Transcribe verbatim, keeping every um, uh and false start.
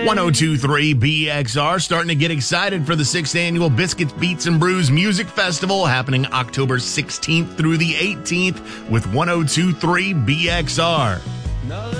ten23 B X R starting to get excited for the sixth annual Biscuits, Beats, and Brews Music Festival happening October sixteenth through the eighteenth with ten twenty-three B X R.